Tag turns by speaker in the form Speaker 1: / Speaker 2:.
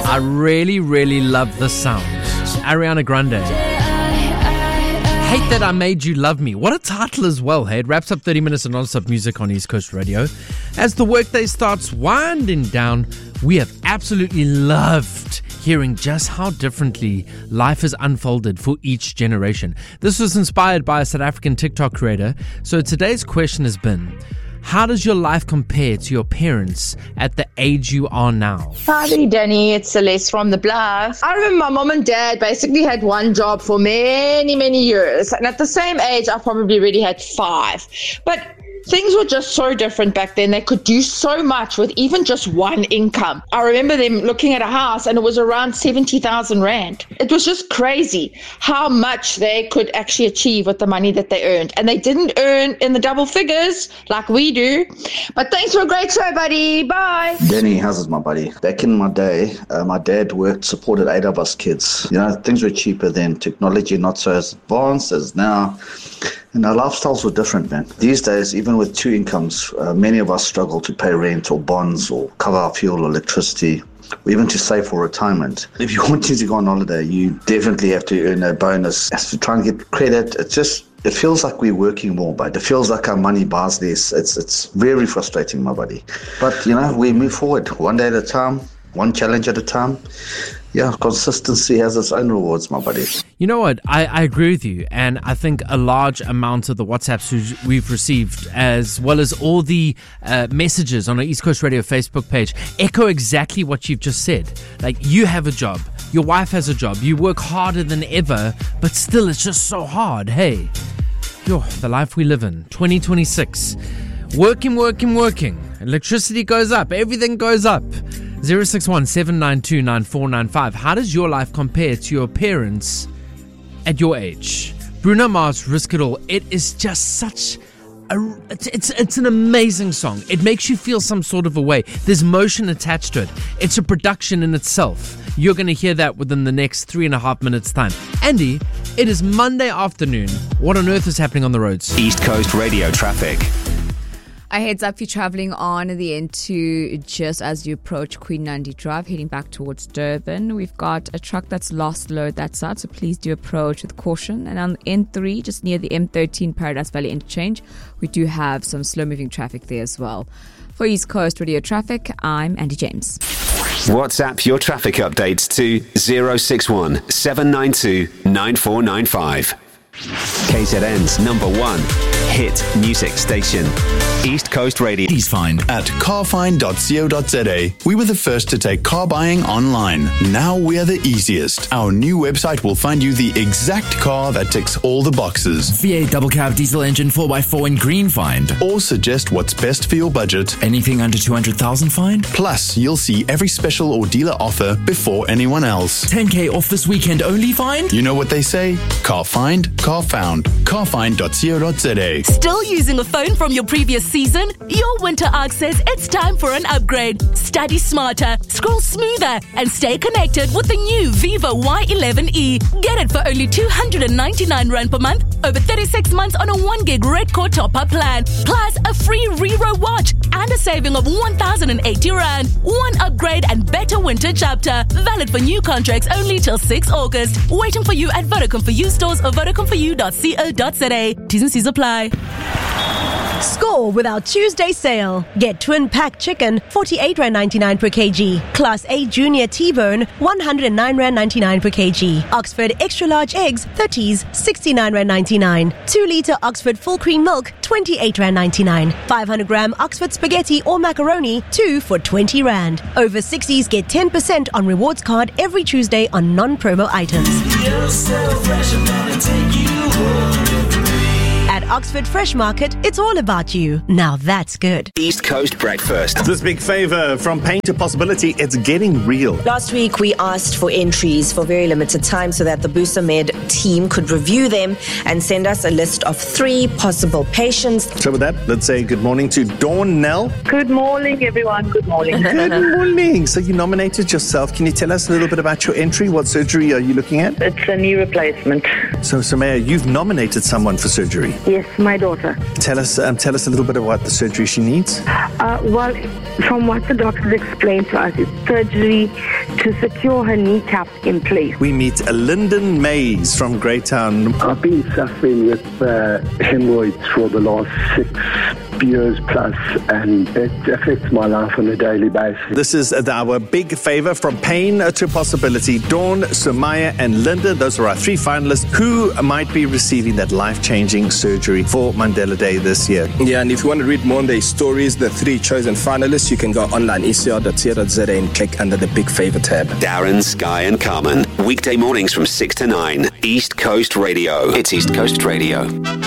Speaker 1: I really, really love this sound. Ariana Grande. Hate That I Made You Love Me. What a title as well, hey? It wraps up 30 minutes of non-stop music on East Coast Radio. As the workday starts winding down, we have absolutely loved hearing just how differently life has unfolded for each generation. This was inspired by a South African TikTok creator. So today's question has been, how does your life compare to your parents at the age you are now?
Speaker 2: Hi, Danny. It's Celeste from the Bluff. I remember my mom and dad basically had one job for many, many years. And at the same age, I probably already had 5. But things were just so different back then. They could do so much with even just one income. I remember them looking at a house and it was around 70,000 Rand. It was just crazy how much they could actually achieve with the money that they earned. And they didn't earn in the double figures like we do. But thanks for a great show, buddy. Bye.
Speaker 3: Danny, how's it, my buddy? Back in my day, my dad supported 8 of us kids. You know, things were cheaper then. Technology not so as advanced as now. And our lifestyles were different, man. These days, even with 2 incomes, many of us struggle to pay rent or bonds or cover our fuel or electricity, or even to save for retirement. If you want to go on holiday, you definitely have to earn a bonus. As to try and get credit, it feels like we're working more, but it feels like our money buys less. It's very frustrating, my buddy. But, you know, we move forward one day at a time, one challenge at a time. Yeah, consistency has its own rewards, my buddy.
Speaker 1: You know what? I agree with you. And I think a large amount of the WhatsApps we've received, as well as all the messages on our East Coast Radio Facebook page, echo exactly what you've just said. Like, you have a job. Your wife has a job. You work harder than ever, but still it's just so hard. Hey, the life we live in. 2026. Working. Electricity goes up. Everything goes up. 061-792-9495. How does your life compare to your parents at your age? Bruno Mars, Risk It All. It is just such it's an amazing song. It makes you feel some sort of a way. There's motion attached to it. It's a production in itself. You're going to hear that within the next 3.5 minutes time. Andy, it is Monday afternoon. What on earth is happening on the roads?
Speaker 4: East Coast Radio traffic.
Speaker 5: A heads up if you're travelling on the N2 just as you approach Queen Nandi Drive, heading back towards Durban. We've got a truck that's lost load that side, so please do approach with caution. And on the N3, just near the M13 Paradise Valley interchange, we do have some slow-moving traffic there as well. For East Coast Radio Traffic, I'm Andy James.
Speaker 4: WhatsApp your traffic updates to 061 792 9495. KZN's number 1 hit music station, East Coast Radio.
Speaker 6: Please find at carfind.co.za. We were the first to take car buying online. Now we are the easiest. Our new website will find you the exact car that ticks all the boxes.
Speaker 7: V8 double cab diesel engine 4x4 in green find.
Speaker 6: Or suggest what's best for your budget.
Speaker 7: Anything under 200,000 find.
Speaker 6: Plus, you'll see every special or dealer offer before anyone else.
Speaker 7: 10k off this weekend only find.
Speaker 6: You know what they say? Car find, car found. Carfind.co.za.
Speaker 8: Still using a phone from your previous season? Your Winter Arc says it's time for an upgrade. Study smarter, scroll smoother, and stay connected with the new Vivo Y11e. Get it for only 299 Rand per month over 36 months on a 1 gig red core top-up plan. Plus a free Rero watch and a saving of 1,080 Rand. One upgrade and better winter chapter. Valid for new contracts only till 6 August. Waiting for you at Vodacom For You stores or VodacomForYou.co.za. T's and C's apply.
Speaker 9: Score with our Tuesday sale. Get twin pack chicken, 48 Rand 99 per kg. Class A junior T-bone, 109 Rand 99 per kg. Oxford extra large eggs, 30s, 69 Rand 99. 2 litre Oxford full cream milk, 28 Rand 99. 500 gram Oxford spaghetti or macaroni, 2 for 20 Rand. Over 60s get 10% on rewards card every Tuesday on non-promo items.
Speaker 10: You're so fresh, I'm gonna take you home.
Speaker 9: At Oxford Fresh Market, it's all about you. Now that's good.
Speaker 4: East Coast Breakfast.
Speaker 11: This big favour from pain to possibility, it's getting real.
Speaker 12: Last week, we asked for entries for very limited time so that the Booster Med team could review them and send us a list of 3 possible patients.
Speaker 11: So with that, let's say good morning to Dawn Nell.
Speaker 13: Good morning, everyone. Good morning.
Speaker 11: Good morning. So you nominated yourself. Can you tell us a little bit about your entry? What surgery are you looking at?
Speaker 13: It's a knee replacement.
Speaker 11: So, Samaya, you've nominated someone for surgery.
Speaker 13: Yes, my daughter.
Speaker 11: Tell us a little bit about the surgery she needs.
Speaker 13: Well, from what the doctors explained to us, it's surgery to secure her kneecap in place.
Speaker 11: We meet Lyndon Mays from Greytown.
Speaker 14: I've been suffering with hemorrhoids for the last 6 years plus, and it affects my life on a daily basis.
Speaker 11: This is our big favor from pain to possibility. Dawn, Sumaya, and Linda, those are our 3 finalists who might be receiving that life-changing surgery for Mandela Day this year.
Speaker 15: Yeah, and if you want to read more on their stories, the 3 chosen finalists, you can go online, ecr.co.za, and click under the Big Favor tab.
Speaker 4: Darren, Sky and Carmen. Weekday mornings from 6 to 9. East Coast Radio. It's East Coast Radio.